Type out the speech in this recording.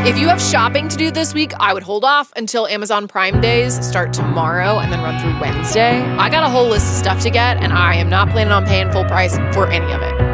If you have shopping to do this week, I would hold off until Amazon Prime days start tomorrow and then run through Wednesday. I got a whole list of stuff to get, and I am not planning on paying full price for any of it.